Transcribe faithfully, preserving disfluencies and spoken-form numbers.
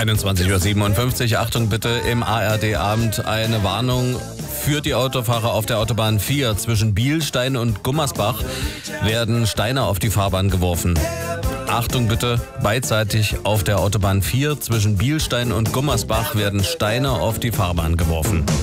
einundzwanzig Uhr siebenundfünfzig. Achtung bitte, im A R D-Abend eine Warnung für die Autofahrer auf der Autobahn vier. Zwischen Bielstein und Gummersbach werden Steine auf die Fahrbahn geworfen. Achtung bitte, beidseitig auf der Autobahn vier zwischen Bielstein und Gummersbach werden Steine auf die Fahrbahn geworfen.